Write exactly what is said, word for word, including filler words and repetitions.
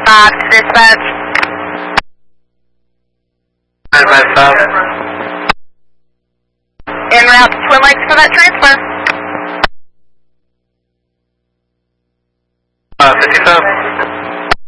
five to dispatch. nine five five. En route to Twin Lakes for that transfer.